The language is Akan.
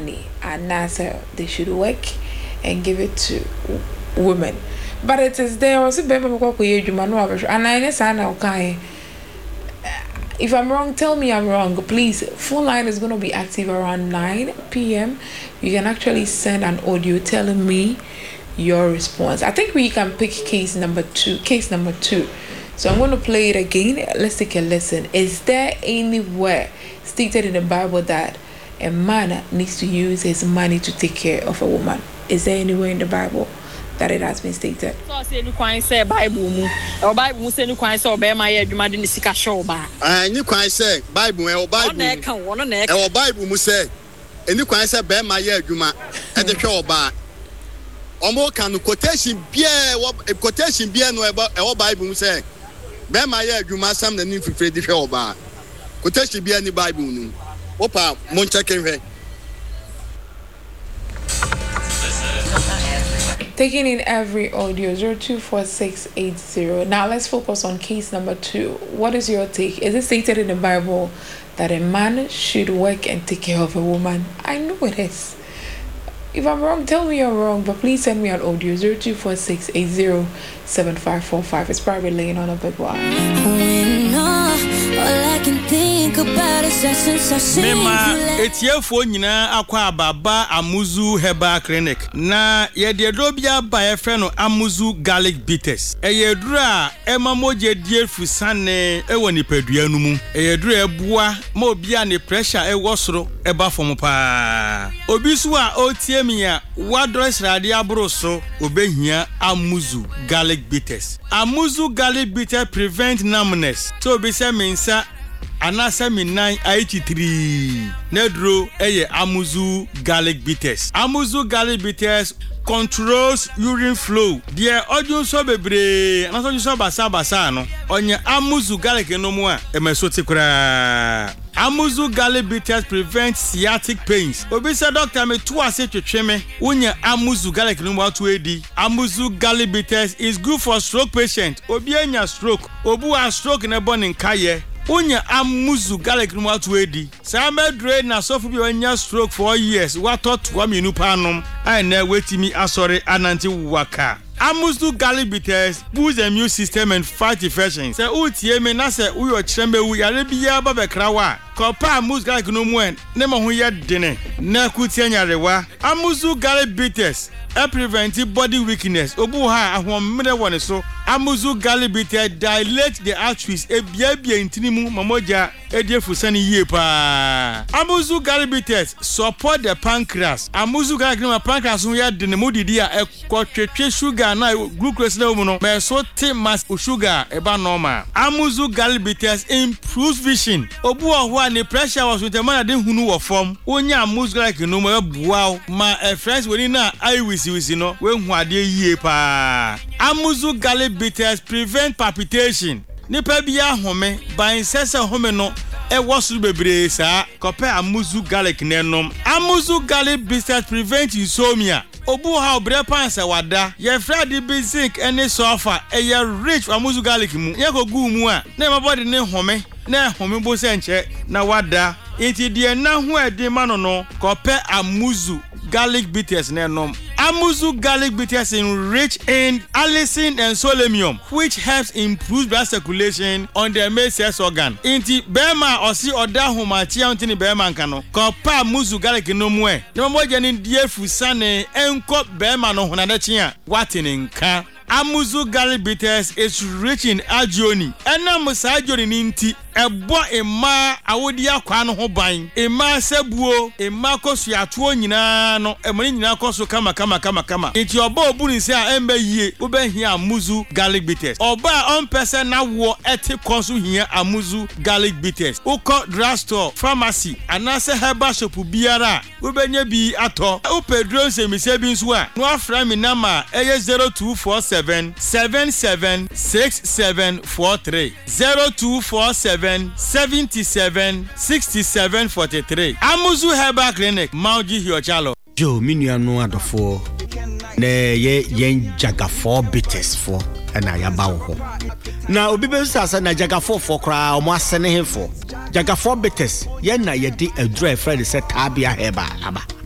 money, and NASA they should work and give it to women. But it is there also and I guess I know if I'm wrong, tell me I'm wrong. Please, phone line is going to be active around 9 p.m. You can actually send an audio telling me your response. I think we can pick case number two. So I'm going to play it again. Let's take a listen. Is there anywhere stated in the Bible that a man needs to use his money to take care of a woman? Is there anywhere in the Bible that it has been stated? So say no kwan say Bible mu. O Bible say no kwan say obe ma ye adwuma de ne sika show ba. Ni kwan say Bible e Bible. Na e kan wono na e. E Bible mu say eni kwan say be ma ye adwuma e de hwe oba. Omo kan quotation bia no e Bible mu say be ma ye adwuma sam na ni fifre de hwe oba. Quotation bia ni Bible nu. Opa mon check hwe. Taking in every audio 024680. Now let's focus on case number 2. What is your take? Is it stated in the Bible that a man should work and take care of a woman? I know it is. If I'm wrong, tell me you're wrong, but please send me an audio 0246807545. It's probably laying on a big one. All I can think about is that since I see etiefo nyina akwa baba Amuzu Herbal Clinic na ye de dobia ba ye frɛ no Amuzu Garlic Bitters eyedura emamoje diefusane ewo nipadua no mu eyedura ebua ma obia ne pressure ewo soro eba fom pa obi so a otie mi a wadress rade abro so obehia Amuzu Garlic Bitters. Amuzu Garlic Bitters prevent numbness so be say mensa anasa minan IH3 nedro eye Amuzu Garlic Bitters. Amuzu Garlic Bitters controls urine flow. Dear audion so bebre anaso so basa no onye Amuzu Garlic no mu a emesoti kura. Amuzu Garlic Bitters prevent sciatic pains. Obi say doctor me to ase twetwe me unya Amuzu Garlic no mu atu edi. Amuzu Garlic Bitters is good for stroke patient. Obi anya stroke, obu a stroke na born nkaye. Unya Amuzu Garlic no mu atu edi. Say me drain na sofu bi anya stroke for years. What thought wa menu panom ai na wetimi asori ananti waka. Amuzu Garlic Bitters boost the immune system and fight infections. Say utie me na say uyo chembe wu yare bia ba bekrawa. Kopa Amuzu Garlic no mu en ne mo ho ye dene. Na kutie nyarewa. Amuzu Garlic Bitters prevent body weakness. Obu ha ahomre woni so. Amuzu Garlic Bitters dilate the arteries ebia intinimu mamoja ediefusani yie pa. Amuzu Garlic Bitters support the pancreas. Amuzu Garlic no pancreas ho ye dene modidi a ekotwetwe sugar na glucose na mu no me so te mass sugar eba normal. Amuzu Garlic Bitters improves vision. Obu ho a ne pressure was with the man de hunu wo form. Onya Amuzu Garlic no mo bua ma friends woni na eye wisi no we hu ade yie pa. Amuzu Garlic Bitters prevent palpitation. Nipa bia home ban sese home no was bebre sa kope Amuzu Garlic nenom. Amuzu Garlic Bitters prevent insomnia. Obu ha obre pansa wada ye frade be zinc ene sulfur ye rich Amuzu Garlic mu ye ko gu mu a na my body ne home na home bo se nche na wada enti de na ho ede ma no kope Amuzu Garlic Bitters nenom. Amuzu Garlic Bitters rich in allicin and selenium, which helps improve blood circulation on the male sex organ. Inti bema osi oda humachi antini bema nkano. Kopa Amuzu Garlic no mu e. No mo je ni die fusane enko bema no hunadachi a watini nka. Amuzu Garlic Bitters is rich in agioni. Ena musa agioni ninti ebo ema awodi akwa no ho ban. Ema sebuo, ema kosu atuo nyina no, emoni nyina kosu kama. Iti oba obu ni se a embe yie, ube hia Amuzu Garlic Bitters. Oba on person na wo eti konsu hia Amuzu Garlic Bitters. Uko drugstore, pharmacy, anase herbal shop biara, ube nye bi ato. Upe drone se mi se bi nso a, no afra mi nama eye 0247776743. 0247776743. Amuzu Herbal Clinic, Mauji Hiochalo. Jo minuano adofo na yen Jagafo Bitters for na ya ba wo na obi be sasa na Jagafo for kra o mo asene hefo Jagafo Bitters yen na ye di adura friend se tabia heba aba